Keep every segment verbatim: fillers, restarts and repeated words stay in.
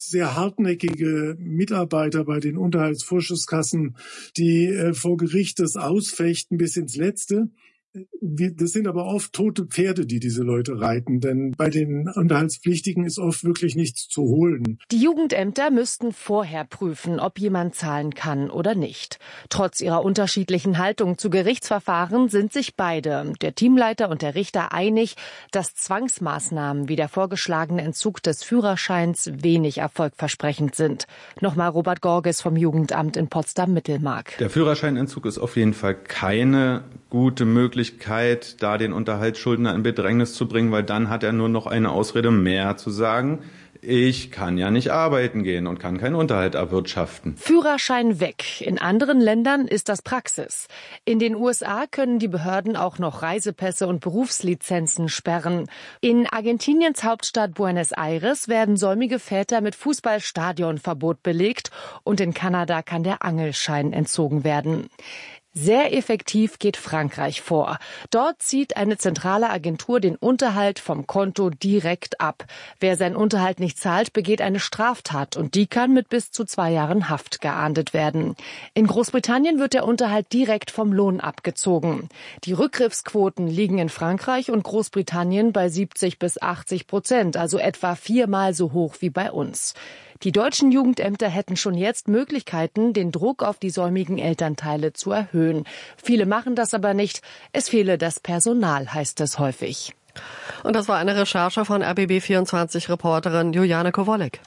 sehr hartnäckige Mitarbeiter bei den Unterhaltsvorschusskassen, die äh, vor Gericht das ausfechten bis ins Letzte. Wir, das sind aber oft tote Pferde, die diese Leute reiten, denn bei den Unterhaltspflichtigen ist oft wirklich nichts zu holen. Die Jugendämter müssten vorher prüfen, ob jemand zahlen kann oder nicht. Trotz ihrer unterschiedlichen Haltung zu Gerichtsverfahren sind sich beide, der Teamleiter und der Richter, einig, dass Zwangsmaßnahmen wie der vorgeschlagene Entzug des Führerscheins wenig erfolgversprechend sind. Nochmal Robert Gorges vom Jugendamt in Potsdam-Mittelmark. Der Führerscheinentzug ist auf jeden Fall keine gute Möglichkeit, da den Unterhaltsschuldner in Bedrängnis zu bringen, weil dann hat er nur noch eine Ausrede mehr zu sagen: Ich kann ja nicht arbeiten gehen und kann keinen Unterhalt erwirtschaften. Führerschein weg. In anderen Ländern ist das Praxis. In den U S A können die Behörden auch noch Reisepässe und Berufslizenzen sperren. In Argentiniens Hauptstadt Buenos Aires werden säumige Väter mit Fußballstadionverbot belegt und in Kanada kann der Angelschein entzogen werden. Sehr effektiv geht Frankreich vor. Dort zieht eine zentrale Agentur den Unterhalt vom Konto direkt ab. Wer seinen Unterhalt nicht zahlt, begeht eine Straftat und die kann mit bis zu zwei Jahren Haft geahndet werden. In Großbritannien wird der Unterhalt direkt vom Lohn abgezogen. Die Rückgriffsquoten liegen in Frankreich und Großbritannien bei siebzig bis achtzig Prozent, also etwa viermal so hoch wie bei uns. Die deutschen Jugendämter hätten schon jetzt Möglichkeiten, den Druck auf die säumigen Elternteile zu erhöhen. Viele machen das aber nicht. Es fehle das Personal, heißt es häufig. Und das war eine Recherche von R B B vierundzwanzig-Reporterin Juliane Kowolek.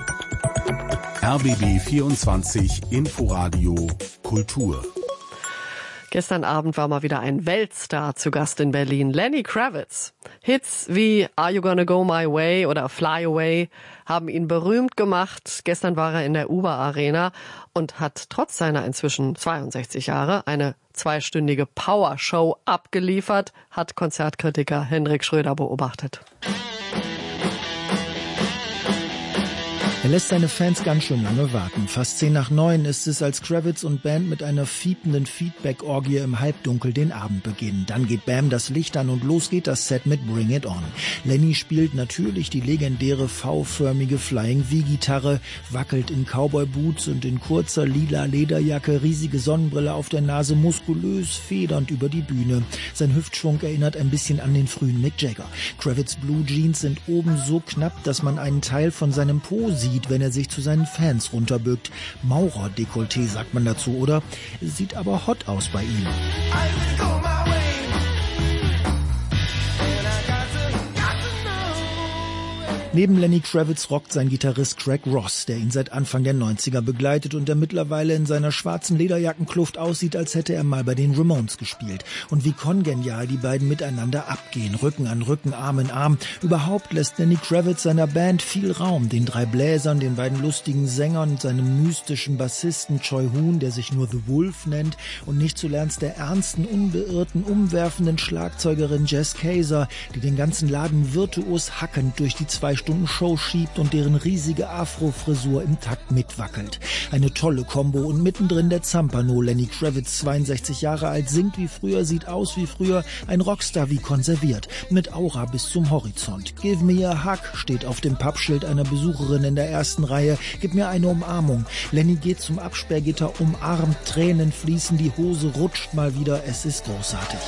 R B B vierundzwanzig Inforadio Kultur. Gestern Abend war mal wieder ein Weltstar zu Gast in Berlin, Lenny Kravitz. Hits wie Are You Gonna Go My Way oder Fly Away haben ihn berühmt gemacht. Gestern war er in der Uber Arena und hat trotz seiner inzwischen zweiundsechzig Jahre eine zweistündige Powershow abgeliefert, hat Konzertkritiker Hendrik Schröder beobachtet. Er lässt seine Fans ganz schön lange warten. Fast zehn nach neun ist es, als Kravitz und Band mit einer fiependen Feedback-Orgie im Halbdunkel den Abend beginnen. Dann geht Bam das Licht an und los geht das Set mit Bring It On. Lenny spielt natürlich die legendäre V-förmige Flying-V-Gitarre, wackelt in Cowboy-Boots und in kurzer lila Lederjacke, riesige Sonnenbrille auf der Nase, muskulös, federnd über die Bühne. Sein Hüftschwung erinnert ein bisschen an den frühen Mick Jagger. Kravitz' Blue Jeans sind oben so knapp, dass man einen Teil von seinem Po sieht, wenn er sich zu seinen Fans runterbückt. Maurer-Dekolleté sagt man dazu, oder? Sieht aber hot aus bei ihm. Neben Lenny Kravitz rockt sein Gitarrist Craig Ross, der ihn seit Anfang der neunziger begleitet und der mittlerweile in seiner schwarzen Lederjackenkluft aussieht, als hätte er mal bei den Ramones gespielt. Und wie kongenial die beiden miteinander abgehen, Rücken an Rücken, Arm in Arm. Überhaupt lässt Lenny Kravitz seiner Band viel Raum, den drei Bläsern, den beiden lustigen Sängern, seinem mystischen Bassisten Choi Hoon, der sich nur The Wolf nennt, und nicht zuletzt der ernsten, unbeirrten, umwerfenden Schlagzeugerin Jess Kayser, die den ganzen Laden virtuos hackend durch die zwei Stunden Show schiebt und deren riesige Afro-Frisur im Takt mitwackelt. Eine tolle Kombo und mittendrin der Zampano. Lenny Kravitz, zweiundsechzig Jahre alt, singt wie früher, sieht aus wie früher, ein Rockstar wie konserviert, mit Aura bis zum Horizont. Give me a hug steht auf dem Pappschild einer Besucherin in der ersten Reihe. Gib mir eine Umarmung. Lenny geht zum Absperrgitter, umarmt, Tränen fließen, die Hose rutscht mal wieder, es ist großartig.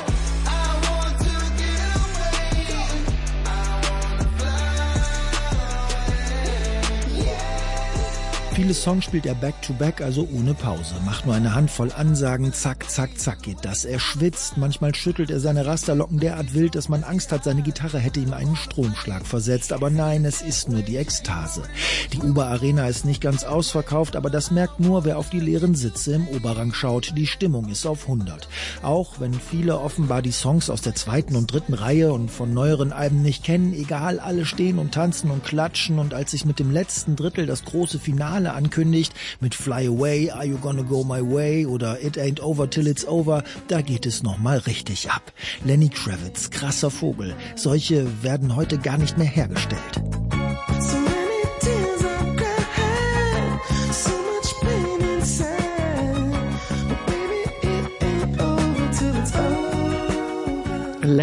Viele Songs spielt er back-to-back, also ohne Pause. Macht nur eine Handvoll Ansagen, zack, zack, zack geht das. Er schwitzt, manchmal schüttelt er seine Rasterlocken derart wild, dass man Angst hat, seine Gitarre hätte ihm einen Stromschlag versetzt. Aber nein, es ist nur die Ekstase. Die Uber Arena ist nicht ganz ausverkauft, aber das merkt nur, wer auf die leeren Sitze im Oberrang schaut. Die Stimmung ist auf hundert. Auch wenn viele offenbar die Songs aus der zweiten und dritten Reihe und von neueren Alben nicht kennen, egal, alle stehen und tanzen und klatschen. Und als sich mit dem letzten Drittel das große Finale ankündigt, mit Fly Away, Are You Gonna Go My Way oder It Ain't Over Till It's Over, da geht es nochmal richtig ab. Lenny Kravitz, krasser Vogel. Solche werden heute gar nicht mehr hergestellt.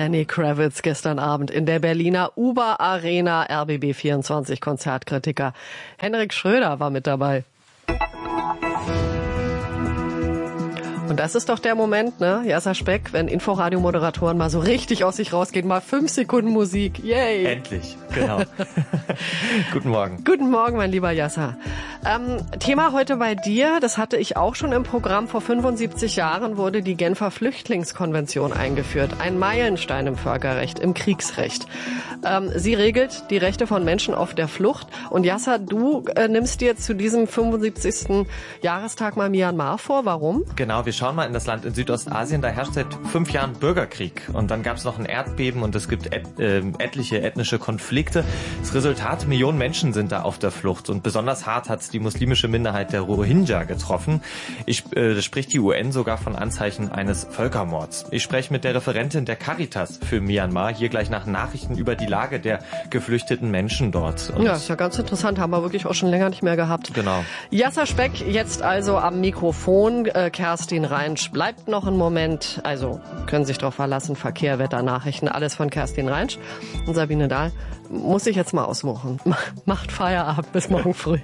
Lenny Kravitz gestern Abend in der Berliner Uber Arena. R B B vierundzwanzig Konzertkritiker Henrik Schröder war mit dabei. Und das ist doch der Moment, ne, Jasser Speck, wenn Inforadio-Moderatoren mal so richtig aus sich rausgehen, mal fünf Sekunden Musik, yay! Endlich, genau. Guten Morgen. Guten Morgen, mein lieber Jasser. Ähm, Thema heute bei dir, das hatte ich auch schon im Programm, vor fünfundsiebzig Jahren wurde die Genfer Flüchtlingskonvention eingeführt. Ein Meilenstein im Völkerrecht, im Kriegsrecht. Ähm, sie regelt die Rechte von Menschen auf der Flucht. Und Jasser, du äh, nimmst dir zu diesem fünfundsiebzigsten Jahrestag mal Myanmar vor. Warum? Genau, wir schauen mal in das Land in Südostasien. Da herrscht seit fünf Jahren Bürgerkrieg. Und dann gab es noch ein Erdbeben und es gibt et, äh, etliche ethnische Konflikte. Das Resultat, Millionen Menschen sind da auf der Flucht. Und besonders hart hat es die muslimische Minderheit der Rohingya getroffen. Ich, äh, spricht die U N sogar von Anzeichen eines Völkermords. Ich spreche mit der Referentin der Caritas für Myanmar, hier gleich nach Nachrichten über die Lage der geflüchteten Menschen dort. Und ja, ist ja ganz interessant, haben wir wirklich auch schon länger nicht mehr gehabt. Genau. Jasser Speck, jetzt also am Mikrofon. Äh, Kerstin Reinsch bleibt noch einen Moment. Also können sich darauf verlassen, Verkehr, Wetter, Nachrichten, alles von Kerstin Reinsch. Und Sabine Dahl muss ich jetzt mal ausmachen. Macht Feierabend, bis morgen früh.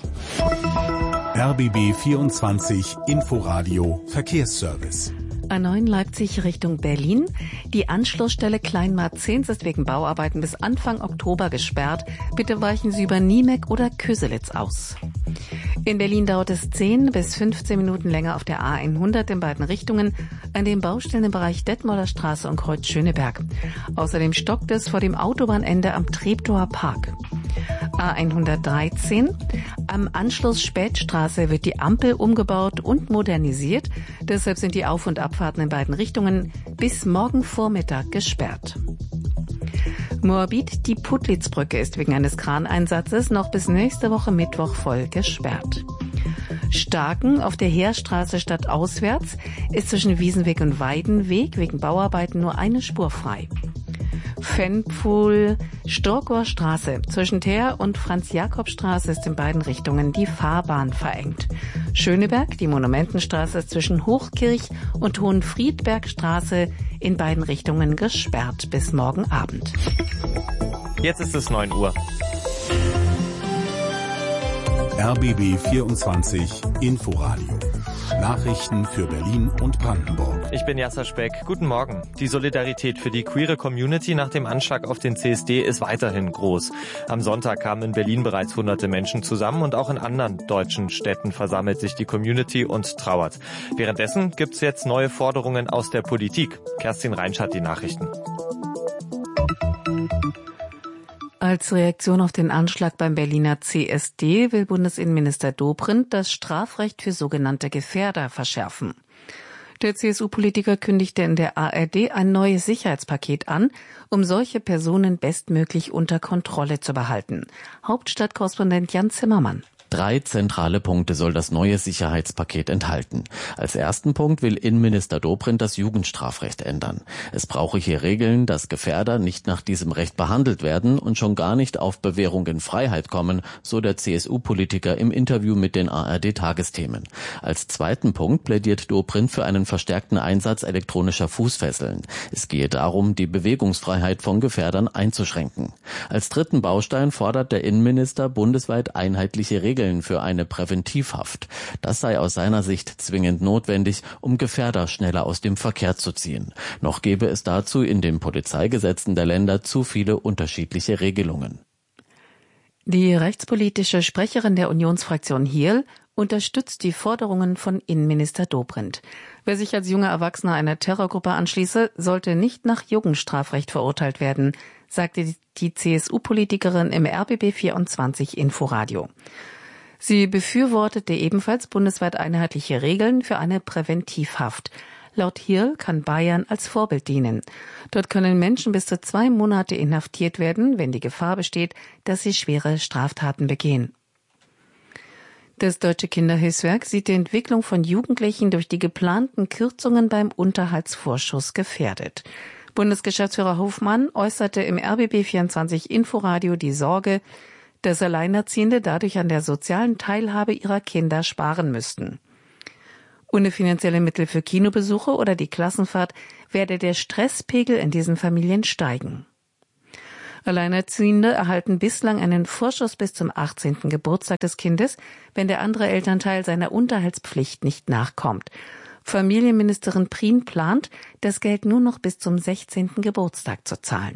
R B B vierundzwanzig Inforadio Verkehrsservice. A neun Leipzig Richtung Berlin. Die Anschlussstelle Kleinmarzens ist wegen Bauarbeiten bis Anfang Oktober gesperrt. Bitte weichen Sie über Niemek oder Köselitz aus. In Berlin dauert es zehn bis fünfzehn Minuten länger auf der A hundert in beiden Richtungen an den Baustellen im Bereich Detmolder Straße und Kreuz Schöneberg. Außerdem stockt es vor dem Autobahnende am Treptower Park. A hundertdreizehn. Am Anschluss Spätstraße wird die Ampel umgebaut und modernisiert. Deshalb sind die Auf- und Abfahrten in beiden Richtungen bis morgen Vormittag gesperrt. Moabit, die Puttlitzbrücke ist wegen eines Kraneinsatzes noch bis nächste Woche Mittwoch voll gesperrt. Starken auf der Heerstraße stadtauswärts ist zwischen Wiesenweg und Weidenweg wegen Bauarbeiten nur eine Spur frei. Fenpfuhl, Storkower Straße. Zwischen Teer und Franz-Jakob-Straße ist in beiden Richtungen die Fahrbahn verengt. Schöneberg, die Monumentenstraße ist zwischen Hochkirch und Hohenfriedbergstraße in beiden Richtungen gesperrt bis morgen Abend. Jetzt ist es neun Uhr. R B B vierundzwanzig Inforadio. Nachrichten für Berlin und Brandenburg. Ich bin Jasser Speck. Guten Morgen. Die Solidarität für die queere Community nach dem Anschlag auf den C S D ist weiterhin groß. Am Sonntag kamen in Berlin bereits hunderte Menschen zusammen und auch in anderen deutschen Städten versammelt sich die Community und trauert. Währenddessen gibt's jetzt neue Forderungen aus der Politik. Kerstin Reinsch hat die Nachrichten. Als Reaktion auf den Anschlag beim Berliner C S D will Bundesinnenminister Dobrindt das Strafrecht für sogenannte Gefährder verschärfen. Der C S U-Politiker kündigte in der A R D ein neues Sicherheitspaket an, um solche Personen bestmöglich unter Kontrolle zu behalten. Hauptstadtkorrespondent Jan Zimmermann. Drei zentrale Punkte soll das neue Sicherheitspaket enthalten. Als ersten Punkt will Innenminister Dobrindt das Jugendstrafrecht ändern. Es brauche hier Regeln, dass Gefährder nicht nach diesem Recht behandelt werden und schon gar nicht auf Bewährung in Freiheit kommen, so der C S U-Politiker im Interview mit den A R D-Tagesthemen. Als zweiten Punkt plädiert Dobrindt für einen verstärkten Einsatz elektronischer Fußfesseln. Es gehe darum, die Bewegungsfreiheit von Gefährdern einzuschränken. Als dritten Baustein fordert der Innenminister bundesweit einheitliche Regeln für eine Präventivhaft. Das sei aus seiner Sicht zwingend notwendig, um Gefährder schneller aus dem Verkehr zu ziehen. Noch gäbe es dazu in den Polizeigesetzen der Länder zu viele unterschiedliche Regelungen. Die rechtspolitische Sprecherin der Unionsfraktion Hierl unterstützt die Forderungen von Innenminister Dobrindt. Wer sich als junger Erwachsener einer Terrorgruppe anschließe, sollte nicht nach Jugendstrafrecht verurteilt werden, sagte die C S U-Politikerin im R B B vierundzwanzig Inforadio. Sie befürwortete ebenfalls bundesweit einheitliche Regeln für eine Präventivhaft. Laut Hierl kann Bayern als Vorbild dienen. Dort können Menschen bis zu zwei Monate inhaftiert werden, wenn die Gefahr besteht, dass sie schwere Straftaten begehen. Das Deutsche Kinderhilfswerk sieht die Entwicklung von Jugendlichen durch die geplanten Kürzungen beim Unterhaltsvorschuss gefährdet. Bundesgeschäftsführer Hofmann äußerte im R B B vierundzwanzig Inforadio die Sorge, dass Alleinerziehende dadurch an der sozialen Teilhabe ihrer Kinder sparen müssten. Ohne finanzielle Mittel für Kinobesuche oder die Klassenfahrt werde der Stresspegel in diesen Familien steigen. Alleinerziehende erhalten bislang einen Vorschuss bis zum achtzehnten Geburtstag des Kindes, wenn der andere Elternteil seiner Unterhaltspflicht nicht nachkommt. Familienministerin Prien plant, das Geld nur noch bis zum sechzehnten Geburtstag zu zahlen.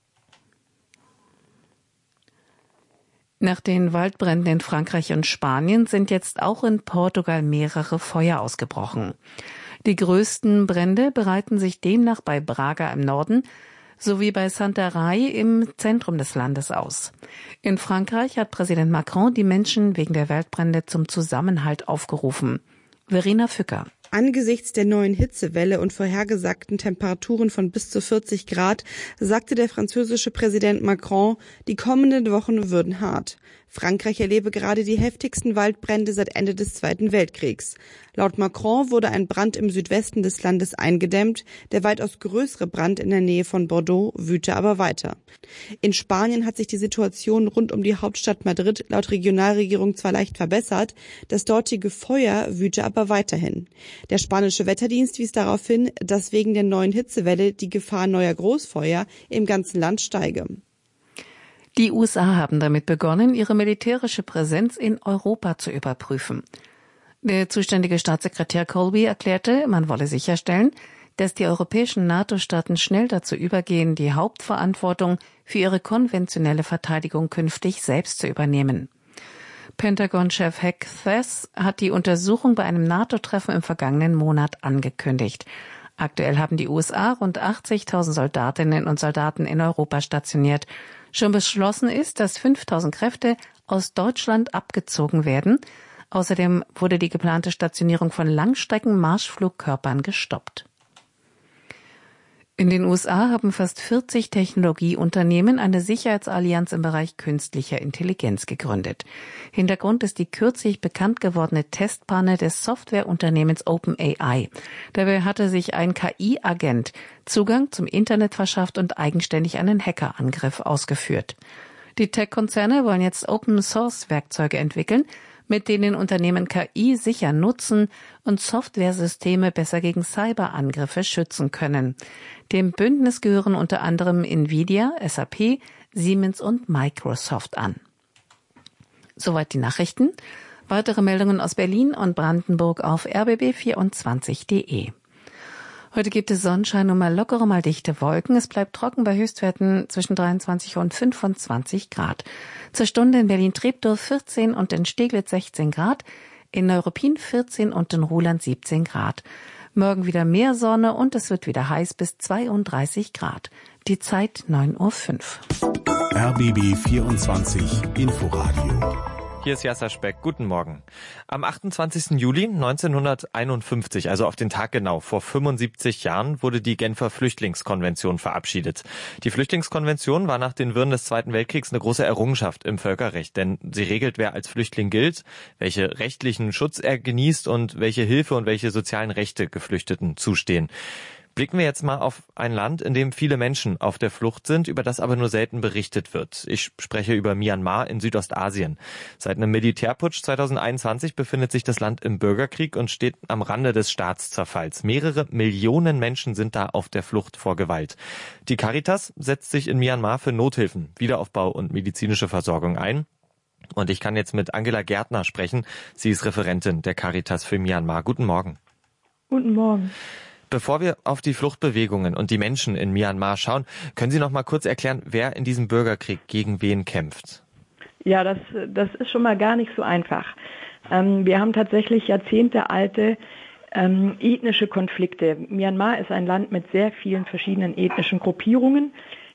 Nach den Waldbränden in Frankreich und Spanien sind jetzt auch in Portugal mehrere Feuer ausgebrochen. Die größten Brände breiten sich demnach bei Braga im Norden sowie bei Santarém im Zentrum des Landes aus. In Frankreich hat Präsident Macron die Menschen wegen der Waldbrände zum Zusammenhalt aufgerufen. Verena Fücker. Angesichts der neuen Hitzewelle und vorhergesagten Temperaturen von bis zu vierzig Grad sagte der französische Präsident Macron, die kommenden Wochen würden hart. Frankreich erlebe gerade die heftigsten Waldbrände seit Ende des Zweiten Weltkriegs. Laut Macron wurde ein Brand im Südwesten des Landes eingedämmt, der weitaus größere Brand in der Nähe von Bordeaux wüte aber weiter. In Spanien hat sich die Situation rund um die Hauptstadt Madrid laut Regionalregierung zwar leicht verbessert, das dortige Feuer wüte aber weiterhin. Der spanische Wetterdienst wies darauf hin, dass wegen der neuen Hitzewelle die Gefahr neuer Großfeuer im ganzen Land steige. Die U S A haben damit begonnen, ihre militärische Präsenz in Europa zu überprüfen. Der zuständige Staatssekretär Colby erklärte, man wolle sicherstellen, dass die europäischen NATO-Staaten schnell dazu übergehen, die Hauptverantwortung für ihre konventionelle Verteidigung künftig selbst zu übernehmen. Pentagon-Chef Hegseth hat die Untersuchung bei einem NATO-Treffen im vergangenen Monat angekündigt. Aktuell haben die U S A rund achtzigtausend Soldatinnen und Soldaten in Europa stationiert. Schon beschlossen ist, dass fünftausend Kräfte aus Deutschland abgezogen werden. Außerdem wurde die geplante Stationierung von Langstrecken-Marschflugkörpern gestoppt. In den U S A haben fast vierzig Technologieunternehmen eine Sicherheitsallianz im Bereich künstlicher Intelligenz gegründet. Hintergrund ist die kürzlich bekannt gewordene Testpanne des Softwareunternehmens OpenAI. Dabei hatte sich ein K I-Agent Zugang zum Internet verschafft und eigenständig einen Hackerangriff ausgeführt. Die Tech-Konzerne wollen jetzt Open-Source-Werkzeuge entwickeln, mit denen Unternehmen K I sicher nutzen und Softwaresysteme besser gegen Cyberangriffe schützen können. Dem Bündnis gehören unter anderem Nvidia, S A P, Siemens und Microsoft an. Soweit die Nachrichten. Weitere Meldungen aus Berlin und Brandenburg auf r b b vierundzwanzig punkt d e. Heute gibt es Sonnenschein und mal lockere, mal dichte Wolken. Es bleibt trocken bei Höchstwerten zwischen dreiundzwanzig und fünfundzwanzig Grad. Zur Stunde in Berlin-Treptow vierzehn und in Steglitz sechzehn Grad, in Neuruppin vierzehn und in Ruhland siebzehn Grad. Morgen wieder mehr Sonne und es wird wieder heiß bis zweiunddreißig Grad. Die Zeit neun Uhr fünf. R B B vierundzwanzig Inforadio. Hier ist Jasser Speck. Guten Morgen. Am achtundzwanzigsten Juli neunzehnhunderteinundfünfzig, also auf den Tag genau, vor fünfundsiebzig Jahren, wurde die Genfer Flüchtlingskonvention verabschiedet. Die Flüchtlingskonvention war nach den Wirren des Zweiten Weltkriegs eine große Errungenschaft im Völkerrecht, denn sie regelt, wer als Flüchtling gilt, welche rechtlichen Schutz er genießt und welche Hilfe und welche sozialen Rechte Geflüchteten zustehen. Blicken wir jetzt mal auf ein Land, in dem viele Menschen auf der Flucht sind, über das aber nur selten berichtet wird. Ich spreche über Myanmar in Südostasien. Seit einem Militärputsch zweitausendeinundzwanzig befindet sich das Land im Bürgerkrieg und steht am Rande des Staatszerfalls. Mehrere Millionen Menschen sind da auf der Flucht vor Gewalt. Die Caritas setzt sich in Myanmar für Nothilfen, Wiederaufbau und medizinische Versorgung ein. Und ich kann jetzt mit Angela Gärtner sprechen. Sie ist Referentin der Caritas für Myanmar. Guten Morgen. Guten Morgen. Bevor wir auf die Fluchtbewegungen und die Menschen in Myanmar schauen, können Sie noch mal kurz erklären, wer in diesem Bürgerkrieg gegen wen kämpft? Ja, das, das ist schon mal gar nicht so einfach. Ähm, wir haben tatsächlich jahrzehntealte ähm, ethnische Konflikte. Myanmar ist ein Land mit sehr vielen verschiedenen ethnischen Gruppierungen,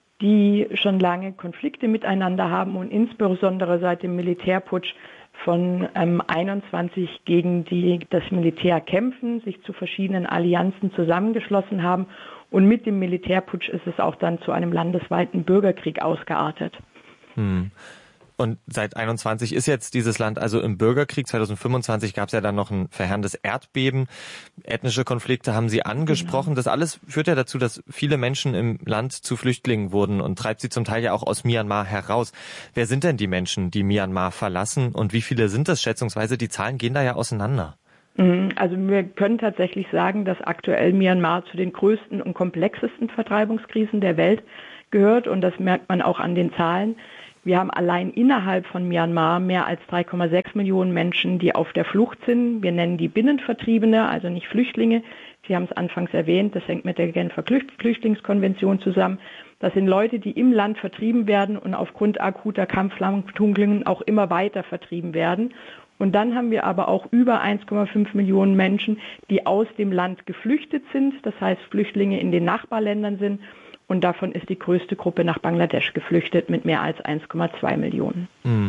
die schon lange Konflikte miteinander haben und insbesondere seit dem Militärputsch von ähm, einundzwanzig gegen die das Militär kämpfen, sich zu verschiedenen Allianzen zusammengeschlossen haben und mit dem Militärputsch ist es auch dann zu einem landesweiten Bürgerkrieg ausgeartet. Hm. Und seit einundzwanzig ist jetzt dieses Land also im Bürgerkrieg. zweitausendfünfundzwanzig gab es ja dann noch ein verheerendes Erdbeben. Ethnische Konflikte haben Sie angesprochen. Genau. Das alles führt ja dazu, dass viele Menschen im Land zu Flüchtlingen wurden und treibt sie zum Teil ja auch aus Myanmar heraus. Wer sind denn die Menschen, die Myanmar verlassen und wie viele sind das schätzungsweise? Die Zahlen gehen da ja auseinander. Also wir können tatsächlich sagen, dass aktuell Myanmar zu den größten und komplexesten Vertreibungskrisen der Welt gehört und das merkt man auch an den Zahlen. Wir haben allein innerhalb von Myanmar mehr als drei Komma sechs Millionen Menschen, die auf der Flucht sind. Wir nennen die Binnenvertriebene, also nicht Flüchtlinge. Sie haben es anfangs erwähnt, das hängt mit der Genfer Flüchtlingskonvention zusammen. Das sind Leute, die im Land vertrieben werden und aufgrund akuter Kampfhandlungen auch immer weiter vertrieben werden. Und dann haben wir aber auch über eins Komma fünf Millionen Menschen, die aus dem Land geflüchtet sind. Das heißt, Flüchtlinge in den Nachbarländern sind. Und davon ist die größte Gruppe nach Bangladesch geflüchtet mit mehr als eins Komma zwei Millionen.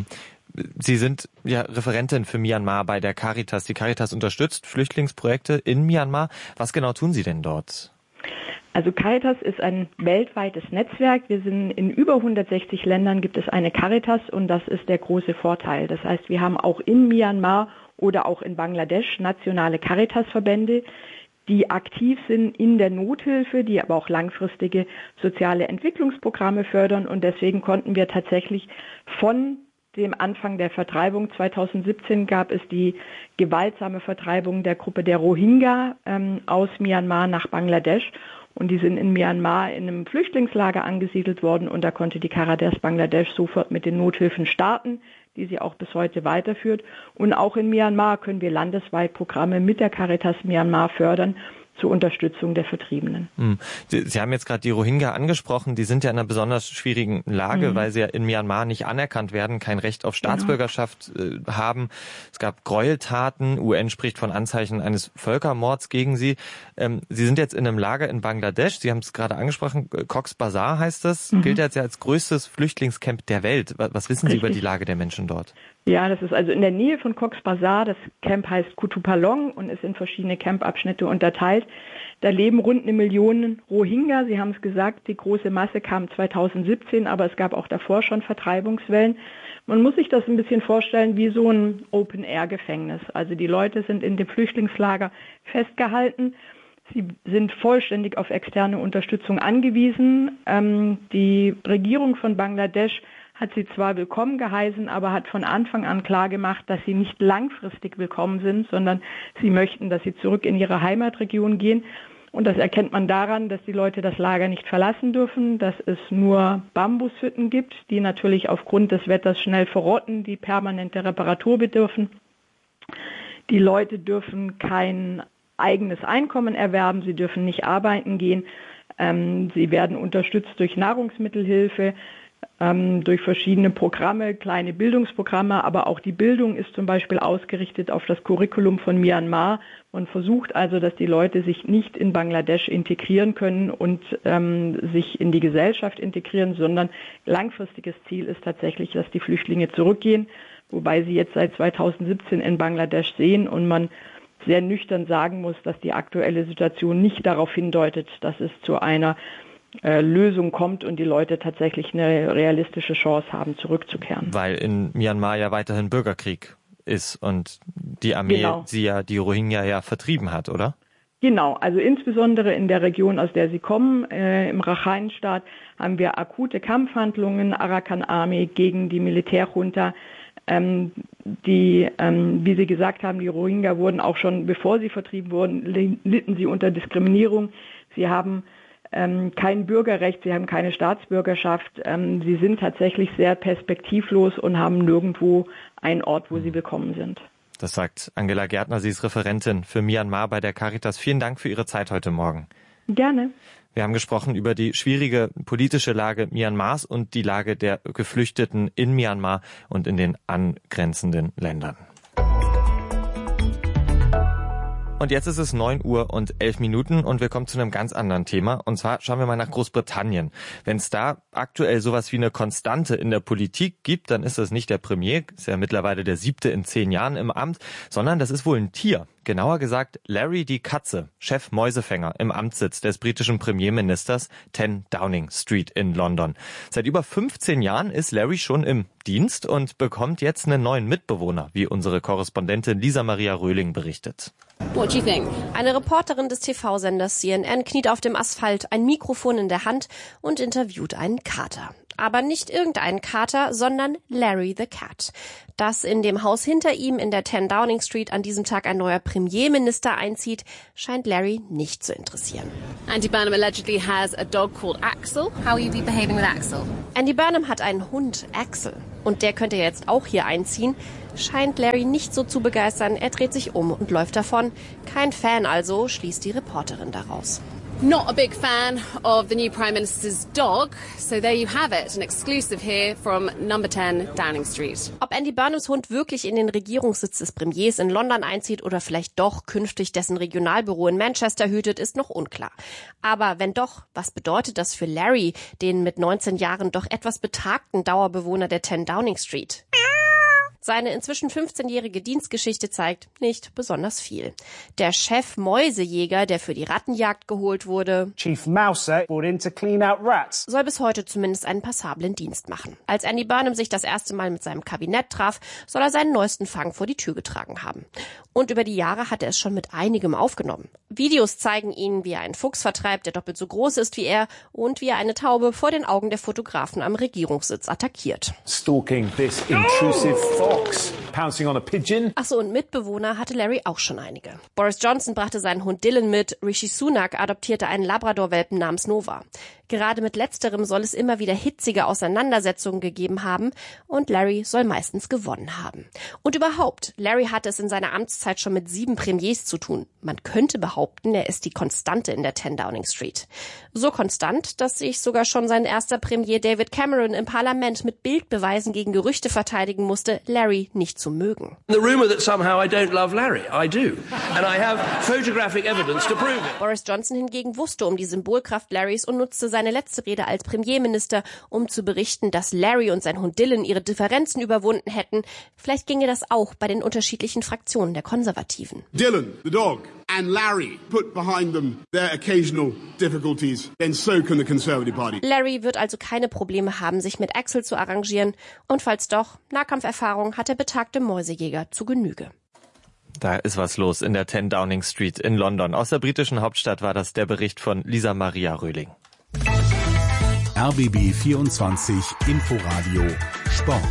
Sie sind ja Referentin für Myanmar bei der Caritas. Die Caritas unterstützt Flüchtlingsprojekte in Myanmar. Was genau tun Sie denn dort? Also Caritas ist ein weltweites Netzwerk. Wir sind in über hundertsechzig Ländern gibt es eine Caritas und das ist der große Vorteil. Das heißt, wir haben auch in Myanmar oder auch in Bangladesch nationale Caritas-Verbände, die aktiv sind in der Nothilfe, die aber auch langfristige soziale Entwicklungsprogramme fördern und deswegen konnten wir tatsächlich von dem Anfang der Vertreibung zweitausendsiebzehn gab es die gewaltsame Vertreibung der Gruppe der Rohingya ähm, aus Myanmar nach Bangladesch. Und die sind in Myanmar in einem Flüchtlingslager angesiedelt worden und da konnte die Caritas Bangladesch sofort mit den Nothilfen starten, die sie auch bis heute weiterführt. Und auch in Myanmar können wir landesweit Programme mit der Caritas Myanmar fördern zur Unterstützung der Vertriebenen. Sie, Sie haben jetzt gerade die Rohingya angesprochen. Die sind ja in einer besonders schwierigen Lage, mhm. weil sie ja in Myanmar nicht anerkannt werden, kein Recht auf Staatsbürgerschaft genau. äh, haben. Es gab Gräueltaten. U N spricht von Anzeichen eines Völkermords gegen sie. Ähm, sie sind jetzt in einem Lager in Bangladesch. Sie haben es gerade angesprochen. Cox's Bazar heißt das. Mhm. Gilt jetzt ja als größtes Flüchtlingscamp der Welt. Was, was wissen Richtig. Sie über die Lage der Menschen dort? Ja, das ist also in der Nähe von Cox's Bazar. Das Camp heißt Kutupalong und ist in verschiedene Campabschnitte unterteilt. Da leben rund eine Million Rohingya. Sie haben es gesagt, die große Masse kam zweitausendsiebzehn, aber es gab auch davor schon Vertreibungswellen. Man muss sich das ein bisschen vorstellen wie so ein Open-Air-Gefängnis. Also die Leute sind in dem Flüchtlingslager festgehalten. Sie sind vollständig auf externe Unterstützung angewiesen. Ähm, die Regierung von Bangladesch hat sie zwar willkommen geheißen, aber hat von Anfang an klar gemacht, dass sie nicht langfristig willkommen sind, sondern sie möchten, dass sie zurück in ihre Heimatregion gehen. Und das erkennt man daran, dass die Leute das Lager nicht verlassen dürfen, dass es nur Bambushütten gibt, die natürlich aufgrund des Wetters schnell verrotten, die permanente Reparatur bedürfen. Die Leute dürfen kein eigenes Einkommen erwerben, sie dürfen nicht arbeiten gehen. Ähm, sie werden unterstützt durch Nahrungsmittelhilfe, ähm, durch verschiedene Programme, kleine Bildungsprogramme, aber auch die Bildung ist zum Beispiel ausgerichtet auf das Curriculum von Myanmar. Man versucht also, dass die Leute sich nicht in Bangladesch integrieren können und ähm, sich in die Gesellschaft integrieren, sondern langfristiges Ziel ist tatsächlich, dass die Flüchtlinge zurückgehen, wobei sie jetzt seit zweitausendsiebzehn in Bangladesch sehen und man sehr nüchtern sagen muss, dass die aktuelle Situation nicht darauf hindeutet, dass es zu einer äh, Lösung kommt und die Leute tatsächlich eine realistische Chance haben, zurückzukehren. Weil in Myanmar ja weiterhin Bürgerkrieg ist und die Armee genau. sie ja, die Rohingya ja vertrieben hat, oder? Genau, also insbesondere in der Region, aus der sie kommen, äh, im Rakhine-Staat, haben wir akute Kampfhandlungen, Arakan Army gegen die Militärjunta. Ähm, die, ähm, wie Sie gesagt haben, die Rohingya wurden auch schon, bevor sie vertrieben wurden, litten sie unter Diskriminierung. Sie haben ähm, kein Bürgerrecht, sie haben keine Staatsbürgerschaft. Ähm, sie sind tatsächlich sehr perspektivlos und haben nirgendwo einen Ort, wo sie willkommen sind. Das sagt Angela Gärtner, sie ist Referentin für Myanmar bei der Caritas. Vielen Dank für Ihre Zeit heute Morgen. Gerne. Wir haben gesprochen über die schwierige politische Lage Myanmars und die Lage der Geflüchteten in Myanmar und in den angrenzenden Ländern. Und jetzt ist es neun Uhr und elf Minuten und wir kommen zu einem ganz anderen Thema. Und zwar schauen wir mal nach Großbritannien. Wenn es da aktuell sowas wie eine Konstante in der Politik gibt, dann ist das nicht der Premier, ist ja mittlerweile der siebte in zehn Jahren im Amt, sondern das ist wohl ein Tier. Genauer gesagt Larry die Katze, Chef Mäusefänger im Amtssitz des britischen Premierministers zehn Downing Street in London. Seit über fünfzehn Jahren ist Larry schon im Dienst und bekommt jetzt einen neuen Mitbewohner, wie unsere Korrespondentin Lisa Maria Röhling berichtet. What do you think? Eine Reporterin des T V-Senders C N N kniet auf dem Asphalt, ein Mikrofon in der Hand und interviewt einen Kater. Aber nicht irgendeinen Kater, sondern Larry the Cat. Dass in dem Haus hinter ihm in der zehn Downing Street an diesem Tag ein neuer Premierminister einzieht, scheint Larry nicht zu interessieren. Andy Burnham allegedly has a dog called Axel. How will you be behaving with Axel? Andy Burnham hat einen Hund, Axel. Und der könnte jetzt auch hier einziehen. Scheint Larry nicht so zu begeistern. Er dreht sich um und läuft davon. Kein Fan also, schließt die Reporterin daraus. Not a big fan of the new Prime Minister's dog. So there you have it, an exclusive here from number ten Downing Street. Ob Andy Burnhams Hund wirklich in den Regierungssitz des Premiers in London einzieht oder vielleicht doch künftig dessen Regionalbüro in Manchester hütet, ist noch unklar. Aber wenn doch, was bedeutet das für Larry, den mit neunzehn Jahren doch etwas betagten Dauerbewohner der ten Downing Street? Seine inzwischen fünfzehnjährige Dienstgeschichte zeigt nicht besonders viel. Der Chef Mäusejäger, der für die Rattenjagd geholt wurde, Chief Mouser brought in to clean out rats, soll bis heute zumindest einen passablen Dienst machen. Als Andy Burnham sich das erste Mal mit seinem Kabinett traf, soll er seinen neuesten Fang vor die Tür getragen haben. Und über die Jahre hat er es schon mit einigem aufgenommen. Videos zeigen ihn, wie er einen Fuchs vertreibt, der doppelt so groß ist wie er, und wie er eine Taube vor den Augen der Fotografen am Regierungssitz attackiert. Stalking this intrusive fox, pouncing on a pigeon. Ach so, und Mitbewohner hatte Larry auch schon einige. Boris Johnson brachte seinen Hund Dylan mit, Rishi Sunak adoptierte einen Labrador-Welpen namens Nova. Gerade mit letzterem soll es immer wieder hitzige Auseinandersetzungen gegeben haben und Larry soll meistens gewonnen haben. Und überhaupt, Larry hatte es in seiner Amtszeit schon mit sieben Premiers zu tun. Man könnte behaupten, er ist die Konstante in der ten Downing Street. So konstant, dass sich sogar schon sein erster Premier David Cameron im Parlament mit Bildbeweisen gegen Gerüchte verteidigen musste, Larry nicht zu mögen. The rumor that somehow I don't love Larry, I do. And I have photographic evidence to prove it. Boris Johnson hingegen wusste um die Symbolkraft Larrys und nutzte seine letzte Rede als Premierminister, um zu berichten, dass Larry und sein Hund Dylan ihre Differenzen überwunden hätten. Vielleicht ginge das auch bei den unterschiedlichen Fraktionen der Konservativen. Dylan, the dog, and Larry put behind them their occasional difficulties, then so can the Conservative Party. Larry wird also keine Probleme haben, sich mit Axel zu arrangieren. Und falls doch, Nahkampferfahrung hat der betagte Mäusejäger zu Genüge. Da ist was los in der ten Downing Street in London. Aus der britischen Hauptstadt war das der Bericht von Lisa Maria Röhling. R B B vierundzwanzig Inforadio Sport.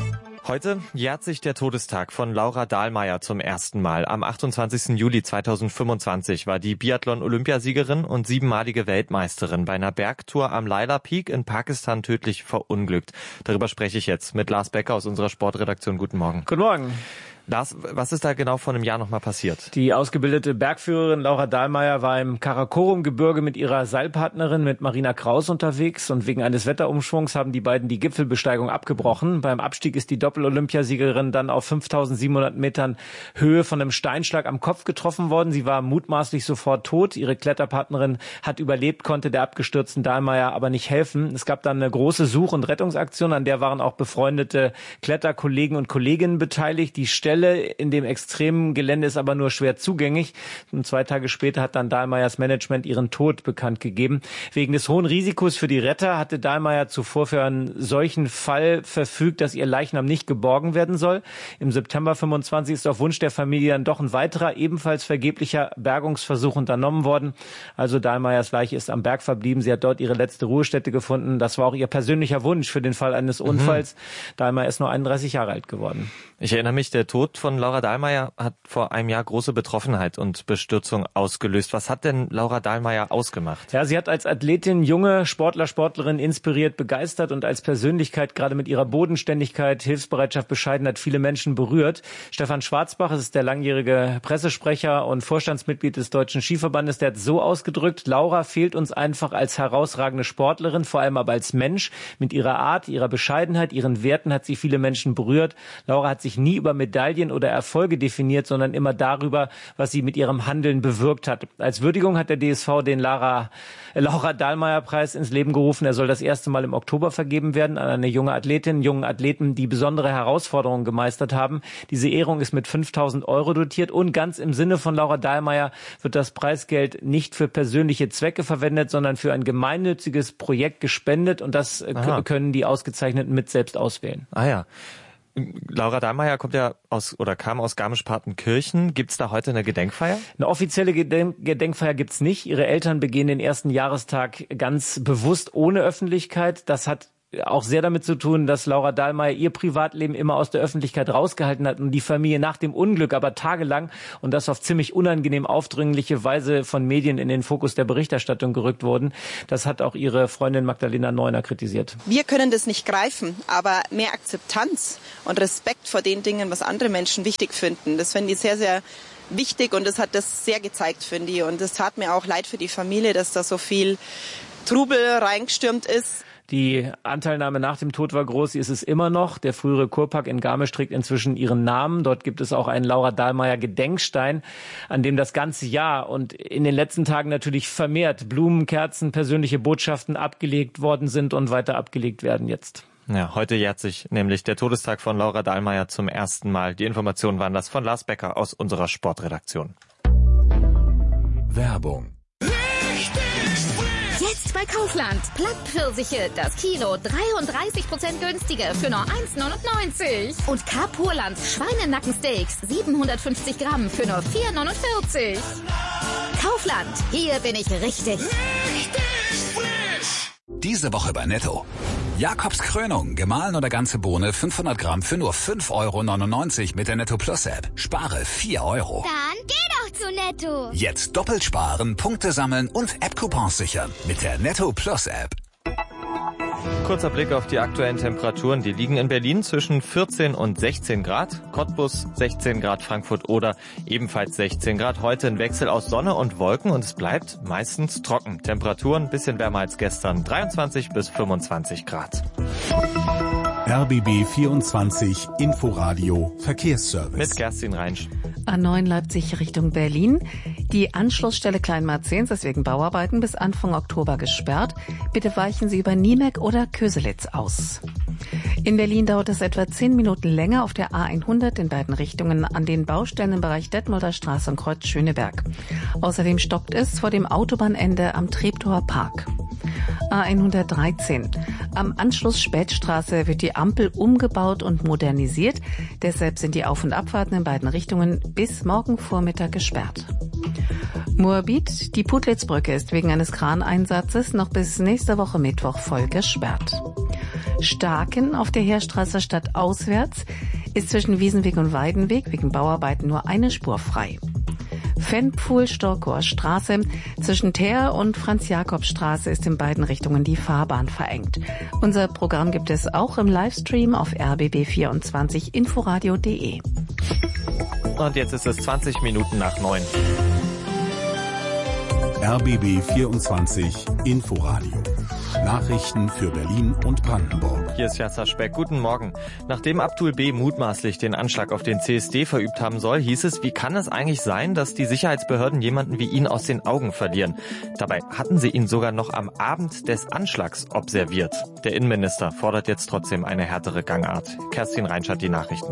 Heute jährt sich der Todestag von Laura Dahlmeier zum ersten Mal. Am achtundzwanzigsten Juli zweitausendfünfundzwanzig war die Biathlon-Olympiasiegerin und siebenmalige Weltmeisterin bei einer Bergtour am Laila Peak in Pakistan tödlich verunglückt. Darüber spreche ich jetzt mit Lars Becker aus unserer Sportredaktion. Guten Morgen. Guten Morgen. Lars, was ist da genau vor einem Jahr nochmal passiert? Die ausgebildete Bergführerin Laura Dahlmeier war im Karakorum-Gebirge mit ihrer Seilpartnerin, mit Marina Kraus, unterwegs und wegen eines Wetterumschwungs haben die beiden die Gipfelbesteigung abgebrochen. Beim Abstieg ist die Doppel-Olympiasiegerin dann auf fünftausendsiebenhundert Metern Höhe von einem Steinschlag am Kopf getroffen worden. Sie war mutmaßlich sofort tot. Ihre Kletterpartnerin hat überlebt, konnte der abgestürzten Dahlmeier aber nicht helfen. Es gab dann eine große Such- und Rettungsaktion, an der waren auch befreundete Kletterkollegen und Kolleginnen beteiligt. Die Stelle in dem extremen Gelände ist aber nur schwer zugänglich. Und zwei Tage später hat dann Dahlmeiers Management ihren Tod bekannt gegeben. Wegen des hohen Risikos für die Retter hatte Dahlmeier zuvor für einen solchen Fall verfügt, dass ihr Leichnam nicht geborgen werden soll. Im September fünfundzwanzig ist auf Wunsch der Familie dann doch ein weiterer, ebenfalls vergeblicher Bergungsversuch unternommen worden. Also Dahlmeiers Leiche ist am Berg verblieben. Sie hat dort ihre letzte Ruhestätte gefunden. Das war auch ihr persönlicher Wunsch für den Fall eines Unfalls. Mhm. Dahlmeier ist nur einunddreißig Jahre alt geworden. Ich erinnere mich, der Tod von Laura Dahlmeier hat vor einem Jahr große Betroffenheit und Bestürzung ausgelöst. Was hat denn Laura Dahlmeier ausgemacht? Ja, sie hat als Athletin junge Sportler, Sportlerinnen inspiriert, begeistert und als Persönlichkeit gerade mit ihrer Bodenständigkeit, Hilfsbereitschaft, Bescheidenheit viele Menschen berührt. Stefan Schwarzbach ist der langjährige Pressesprecher und Vorstandsmitglied des Deutschen Skiverbandes. Der hat so ausgedrückt: Laura fehlt uns einfach als herausragende Sportlerin, vor allem aber als Mensch. Mit ihrer Art, ihrer Bescheidenheit, ihren Werten hat sie viele Menschen berührt. Laura hat sich nie über Medaillen oder Erfolge definiert, sondern immer darüber, was sie mit ihrem Handeln bewirkt hat. Als Würdigung hat der D S V den Lara, äh, Laura Dahlmeier Preis ins Leben gerufen. Er soll das erste Mal im Oktober vergeben werden an eine junge Athletin, jungen Athleten, die besondere Herausforderungen gemeistert haben. Diese Ehrung ist mit fünftausend Euro dotiert und ganz im Sinne von Laura Dahlmeier wird das Preisgeld nicht für persönliche Zwecke verwendet, sondern für ein gemeinnütziges Projekt gespendet und das Aha. können die Ausgezeichneten mit selbst auswählen. Ah ja. Laura Dahlmeier kommt ja aus oder kam aus Garmisch-Partenkirchen. Gibt es da heute eine Gedenkfeier? Eine offizielle Gedenk- Gedenkfeier gibt's nicht. Ihre Eltern begehen den ersten Jahrestag ganz bewusst ohne Öffentlichkeit. Das hat auch sehr damit zu tun, dass Laura Dahlmeier ihr Privatleben immer aus der Öffentlichkeit rausgehalten hat und die Familie nach dem Unglück aber tagelang und das auf ziemlich unangenehm aufdringliche Weise von Medien in den Fokus der Berichterstattung gerückt wurden. Das hat auch ihre Freundin Magdalena Neuner kritisiert. Wir können das nicht greifen, aber mehr Akzeptanz und Respekt vor den Dingen, was andere Menschen wichtig finden, das finde ich sehr, sehr wichtig und das hat das sehr gezeigt, finde ich. Und es tat mir auch leid für die Familie, dass da so viel Trubel reingestürmt ist. Die Anteilnahme nach dem Tod war groß, sie ist es immer noch. Der frühere Kurpark in Garmisch trägt inzwischen ihren Namen. Dort gibt es auch einen Laura Dahlmeier Gedenkstein, an dem das ganze Jahr und in den letzten Tagen natürlich vermehrt Blumen, Kerzen, persönliche Botschaften abgelegt worden sind und weiter abgelegt werden jetzt. Ja, heute jährt sich nämlich der Todestag von Laura Dahlmeier zum ersten Mal. Die Informationen waren das von Lars Becker aus unserer Sportredaktion. Werbung. Jetzt bei Kaufland. Plattpfirsiche, das Kilo dreiunddreißig Prozent günstiger für nur eins neunundneunzig. Und Carpurland Schweinenackensteaks siebenhundertfünfzig Gramm für nur vier neunundvierzig. Kaufland, hier bin ich richtig. Richtig frisch. Diese Woche bei Netto. Jakobs Krönung, gemahlen oder ganze Bohne fünfhundert Gramm für nur fünf Euro neunundneunzig mit der Netto Plus App. Spare vier Euro. Dann geh doch zu Netto. Jetzt doppelt sparen, Punkte sammeln und App-Coupons sichern mit der Netto Plus App. Kurzer Blick auf die aktuellen Temperaturen. Die liegen in Berlin zwischen vierzehn und sechzehn Grad. Cottbus sechzehn Grad, Frankfurt oder ebenfalls sechzehn Grad. Heute ein Wechsel aus Sonne und Wolken und es bleibt meistens trocken. Temperaturen ein bisschen wärmer als gestern. dreiundzwanzig bis fünfundzwanzig Grad. R B B vierundzwanzig Inforadio Verkehrsservice. Mit Kerstin Reinsch. A neun Leipzig Richtung Berlin. Die Anschlussstelle Kleinmarzens ist wegen Bauarbeiten bis Anfang Oktober gesperrt. Bitte weichen Sie über Niemek oder Köselitz aus. In Berlin dauert es etwa zehn Minuten länger auf der A hundert in beiden Richtungen an den Baustellen im Bereich Detmolder Straße und Kreuz Schöneberg. Außerdem stoppt es vor dem Autobahnende am Treptower Park. A hundertdreizehn. Am Anschluss Spätstraße wird die Ampel umgebaut und modernisiert. Deshalb sind die Auf- und Abfahrten in beiden Richtungen bis morgen Vormittag gesperrt. Moabit, die Putlitz-Brücke ist wegen eines Kraneinsatzes noch bis nächste Woche Mittwoch voll gesperrt. Starken auf der Heerstraße stadtauswärts ist zwischen Wiesenweg und Weidenweg wegen Bauarbeiten nur eine Spur frei. Fenpfuhl-Storkower Straße zwischen Teer und Franz-Jakob-Straße ist in beiden Richtungen die Fahrbahn verengt. Unser Programm gibt es auch im Livestream auf r b b vierundzwanzig inforadio punkt de. Und jetzt ist es zwanzig Minuten nach neun. R B B vierundzwanzig Inforadio. Nachrichten für Berlin und Brandenburg. Hier ist Jasser Speck. Guten Morgen. Nachdem Abdul B. mutmaßlich den Anschlag auf den C S D verübt haben soll, hieß es, wie kann es eigentlich sein, dass die Sicherheitsbehörden jemanden wie ihn aus den Augen verlieren? Dabei hatten sie ihn sogar noch am Abend des Anschlags observiert. Der Innenminister fordert jetzt trotzdem eine härtere Gangart. Kerstin Reinsch hat die Nachrichten.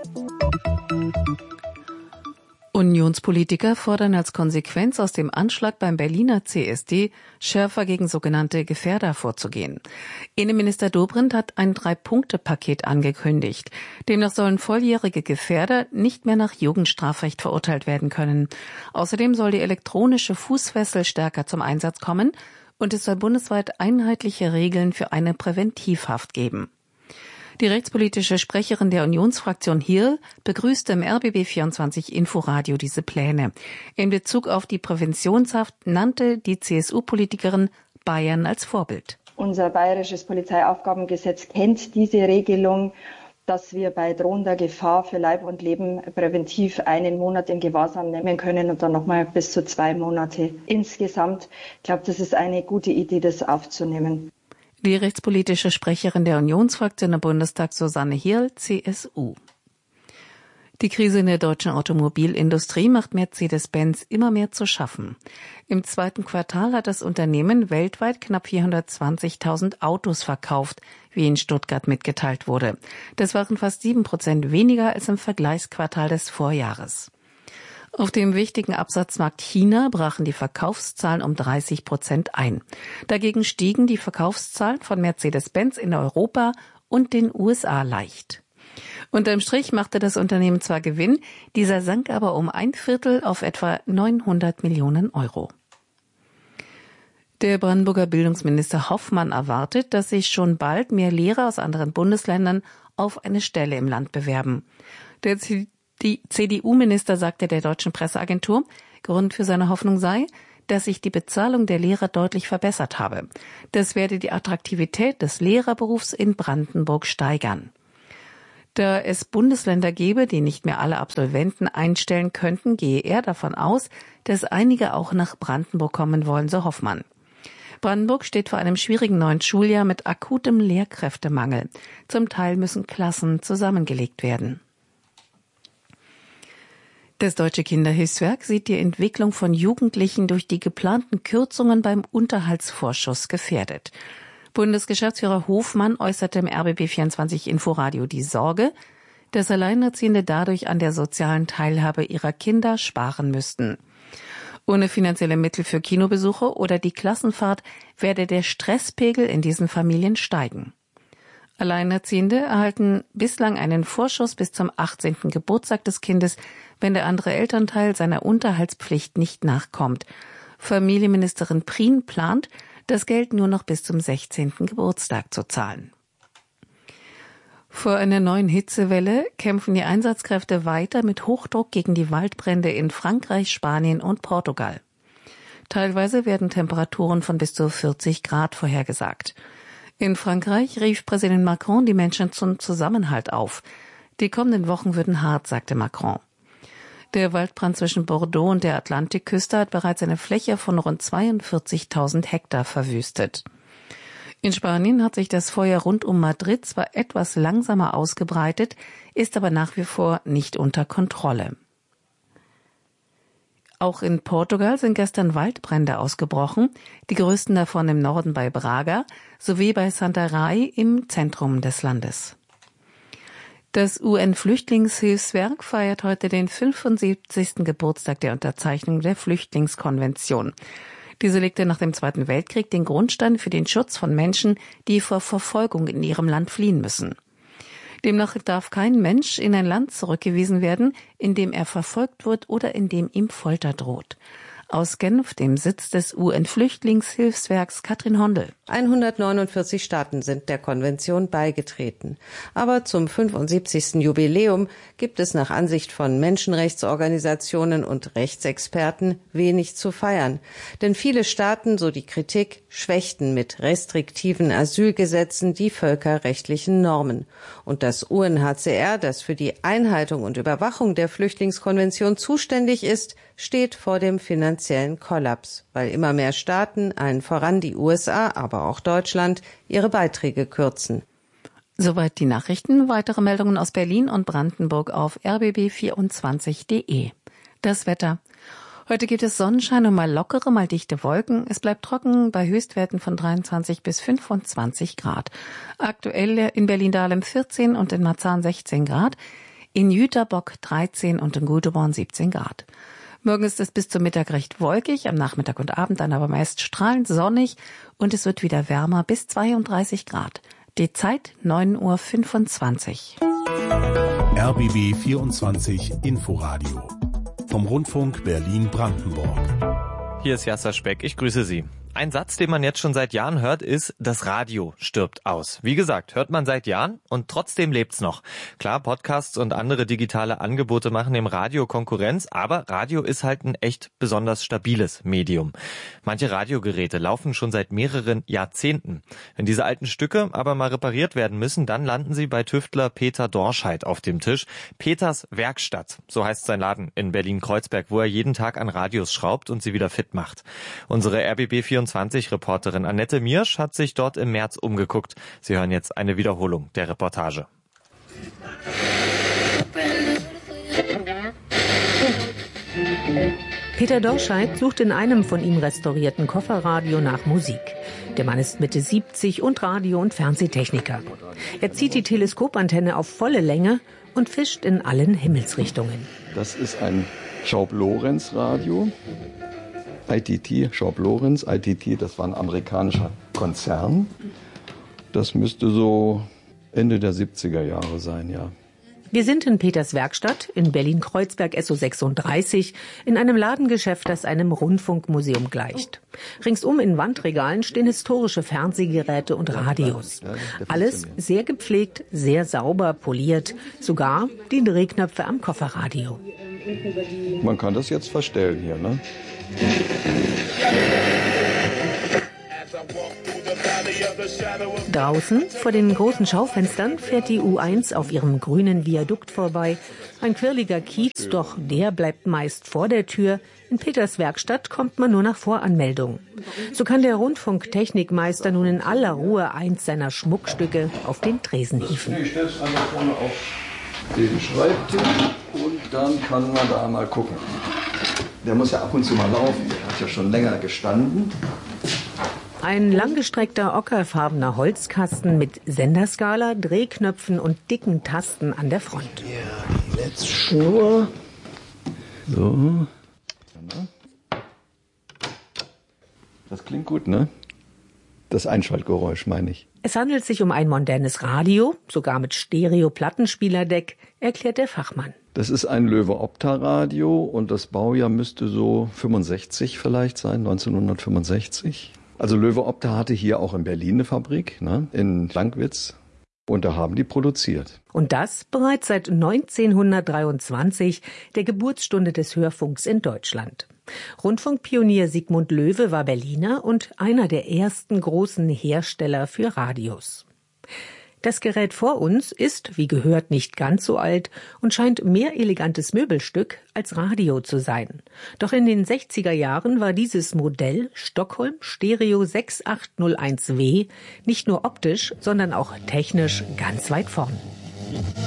Unionspolitiker fordern als Konsequenz aus dem Anschlag beim Berliner C S D schärfer gegen sogenannte Gefährder vorzugehen. Innenminister Dobrindt hat ein Drei-Punkte-Paket angekündigt. Demnach sollen volljährige Gefährder nicht mehr nach Jugendstrafrecht verurteilt werden können. Außerdem soll die elektronische Fußfessel stärker zum Einsatz kommen und es soll bundesweit einheitliche Regeln für eine Präventivhaft geben. Die rechtspolitische Sprecherin der Unionsfraktion Hirl begrüßte im R B B vierundzwanzig Inforadio diese Pläne. In Bezug auf die Präventionshaft nannte die C S U-Politikerin Bayern als Vorbild. Unser bayerisches Polizeiaufgabengesetz kennt diese Regelung, dass wir bei drohender Gefahr für Leib und Leben präventiv einen Monat in Gewahrsam nehmen können und dann nochmal bis zu zwei Monate insgesamt. Ich glaube, das ist eine gute Idee, das aufzunehmen. Die rechtspolitische Sprecherin der Unionsfraktion im Bundestag Susanne Hirl, C S U. Die Krise in der deutschen Automobilindustrie macht Mercedes-Benz immer mehr zu schaffen. Im zweiten Quartal hat das Unternehmen weltweit knapp vierhundertzwanzigtausend Autos verkauft, wie in Stuttgart mitgeteilt wurde. Das waren fast sieben Prozent weniger als im Vergleichsquartal des Vorjahres. Auf dem wichtigen Absatzmarkt China brachen die Verkaufszahlen um dreißig Prozent ein. Dagegen stiegen die Verkaufszahlen von Mercedes-Benz in Europa und den U S A leicht. Unterm Strich machte das Unternehmen zwar Gewinn, dieser sank aber um ein Viertel auf etwa neunhundert Millionen Euro. Der Brandenburger Bildungsminister Hoffmann erwartet, dass sich schon bald mehr Lehrer aus anderen Bundesländern auf eine Stelle im Land bewerben. Der C D U-Minister sagte der Deutschen Presseagentur, Grund für seine Hoffnung sei, dass sich die Bezahlung der Lehrer deutlich verbessert habe. Das werde die Attraktivität des Lehrerberufs in Brandenburg steigern. Da es Bundesländer gebe, die nicht mehr alle Absolventen einstellen könnten, gehe er davon aus, dass einige auch nach Brandenburg kommen wollen, so Hoffmann. Brandenburg steht vor einem schwierigen neuen Schuljahr mit akutem Lehrkräftemangel. Zum Teil müssen Klassen zusammengelegt werden. Das Deutsche Kinderhilfswerk sieht die Entwicklung von Jugendlichen durch die geplanten Kürzungen beim Unterhaltsvorschuss gefährdet. Bundesgeschäftsführer Hofmann äußerte im R B B vierundzwanzig Inforadio die Sorge, dass Alleinerziehende dadurch an der sozialen Teilhabe ihrer Kinder sparen müssten. Ohne finanzielle Mittel für Kinobesuche oder die Klassenfahrt werde der Stresspegel in diesen Familien steigen. Alleinerziehende erhalten bislang einen Vorschuss bis zum achtzehnten Geburtstag des Kindes, wenn der andere Elternteil seiner Unterhaltspflicht nicht nachkommt. Familienministerin Prien plant, das Geld nur noch bis zum sechzehnten Geburtstag zu zahlen. Vor einer neuen Hitzewelle kämpfen die Einsatzkräfte weiter mit Hochdruck gegen die Waldbrände in Frankreich, Spanien und Portugal. Teilweise werden Temperaturen von bis zu vierzig Grad vorhergesagt. In Frankreich rief Präsident Macron die Menschen zum Zusammenhalt auf. Die kommenden Wochen würden hart, sagte Macron. Der Waldbrand zwischen Bordeaux und der Atlantikküste hat bereits eine Fläche von rund zweiundvierzigtausend Hektar verwüstet. In Spanien hat sich das Feuer rund um Madrid zwar etwas langsamer ausgebreitet, ist aber nach wie vor nicht unter Kontrolle. Auch in Portugal sind gestern Waldbrände ausgebrochen, die größten davon im Norden bei Braga sowie bei Santarém im Zentrum des Landes. Das U N-Flüchtlingshilfswerk feiert heute den fünfundsiebzigsten Geburtstag der Unterzeichnung der Flüchtlingskonvention. Diese legte nach dem Zweiten Weltkrieg den Grundstein für den Schutz von Menschen, die vor Verfolgung in ihrem Land fliehen müssen. Demnach darf kein Mensch in ein Land zurückgewiesen werden, in dem er verfolgt wird oder in dem ihm Folter droht. Aus Genf, dem Sitz des U N-Flüchtlingshilfswerks, Katrin Hondel. hundertneunundvierzig Staaten sind der Konvention beigetreten. Aber zum fünfundsiebzigsten Jubiläum gibt es nach Ansicht von Menschenrechtsorganisationen und Rechtsexperten wenig zu feiern. Denn viele Staaten, so die Kritik, schwächten mit restriktiven Asylgesetzen die völkerrechtlichen Normen. Und das U N H C R, das für die Einhaltung und Überwachung der Flüchtlingskonvention zuständig ist, steht vor dem finanziellen Kollaps, weil immer mehr Staaten, allen voran die U S A, aber auch Deutschland, ihre Beiträge kürzen. Soweit die Nachrichten. Weitere Meldungen aus Berlin und Brandenburg auf r b b vierundzwanzig punkt de. Das Wetter. Heute gibt es Sonnenschein und mal lockere, mal dichte Wolken. Es bleibt trocken bei Höchstwerten von dreiundzwanzig bis fünfundzwanzig Grad. Aktuell in Berlin-Dahlem vierzehn und in Marzahn sechzehn Grad. In Jüterbock dreizehn und in Göteborg siebzehn Grad. Morgen ist es bis zum Mittag recht wolkig, am Nachmittag und Abend dann aber meist strahlend sonnig und es wird wieder wärmer bis zweiunddreißig Grad. Die Zeit neun Uhr fünfundzwanzig. R B B vierundzwanzig Inforadio vom Rundfunk Berlin-Brandenburg. Hier ist Jasser Speck, ich grüße Sie. Ein Satz, den man jetzt schon seit Jahren hört, ist, das Radio stirbt aus. Wie gesagt, hört man seit Jahren und trotzdem lebt's noch. Klar, Podcasts und andere digitale Angebote machen dem Radio Konkurrenz, aber Radio ist halt ein echt besonders stabiles Medium. Manche Radiogeräte laufen schon seit mehreren Jahrzehnten. Wenn diese alten Stücke aber mal repariert werden müssen, dann landen sie bei Tüftler Peter Dorscheid auf dem Tisch. Peters Werkstatt, so heißt sein Laden in Berlin-Kreuzberg, wo er jeden Tag an Radios schraubt und sie wieder fit macht. Unsere R B B vierundzwanzig-Reporterin Annette Miersch hat sich dort im März umgeguckt. Sie hören jetzt eine Wiederholung der Reportage. Peter Dorscheid sucht in einem von ihm restaurierten Kofferradio nach Musik. Der Mann ist Mitte siebzig und Radio- und Fernsehtechniker. Er zieht die Teleskopantenne auf volle Länge und fischt in allen Himmelsrichtungen. Das ist ein Schaub-Lorenz-Radio. I T T, Schaub Lorenz, I T T, das war ein amerikanischer Konzern. Das müsste so Ende der siebziger Jahre sein, ja. Wir sind in Peters Werkstatt in Berlin-Kreuzberg S O sechsunddreißig in einem Ladengeschäft, das einem Rundfunkmuseum gleicht. Ringsum in Wandregalen stehen historische Fernsehgeräte und Radios. Alles sehr gepflegt, sehr sauber poliert, sogar die Drehknöpfe am Kofferradio. Man kann das jetzt verstellen hier, ne? Draußen, vor den großen Schaufenstern, fährt die U eins auf ihrem grünen Viadukt vorbei. Ein quirliger Kiez, doch der bleibt meist vor der Tür. In Peters Werkstatt kommt man nur nach Voranmeldung. So kann der Rundfunktechnikmeister nun in aller Ruhe eins seiner Schmuckstücke auf den Tresen hieven. Ich stelle es einfach vorne auf den Schreibtisch und dann kann man da mal gucken. Der muss ja ab und zu mal laufen, der hat ja schon länger gestanden. Ein langgestreckter ockerfarbener Holzkasten mit Senderskala, Drehknöpfen und dicken Tasten an der Front. Ja, die Netzschnur. So. Das klingt gut, ne? Das Einschaltgeräusch, meine ich. Es handelt sich um ein modernes Radio, sogar mit Stereo-Plattenspielerdeck, erklärt der Fachmann. Das ist ein Löwe-Opta-Radio und das Baujahr müsste so fünfundsechzig vielleicht sein, neunzehnhundertfünfundsechzig. Also Löwe-Opta hatte hier auch in Berlin eine Fabrik, ne, in Lankwitz. Und da haben die produziert. Und das bereits seit neunzehnhundertdreiundzwanzig, der Geburtsstunde des Hörfunks in Deutschland. Rundfunkpionier Sigmund Löwe war Berliner und einer der ersten großen Hersteller für Radios. Das Gerät vor uns ist, wie gehört, nicht ganz so alt und scheint mehr elegantes Möbelstück als Radio zu sein. Doch in den sechziger Jahren war dieses Modell Stockholm Stereo sechs acht null eins W nicht nur optisch, sondern auch technisch ganz weit vorn.